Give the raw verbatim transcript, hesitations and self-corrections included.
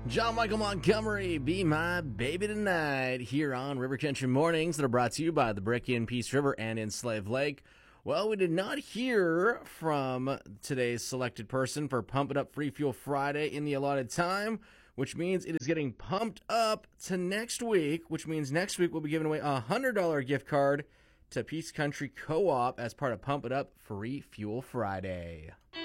John Michael Montgomery, Be My Baby Tonight, here on River Country Mornings that are brought to you by the Brick in Peace River and in Slave Lake. Well, we did not hear from today's selected person for Pump It Up Free Fuel Friday in the allotted time, which means it is getting pumped up to next week, which means next week we'll be giving away a one hundred dollars gift card to Peace Country Co-op as part of Pump It Up Free Fuel Friday.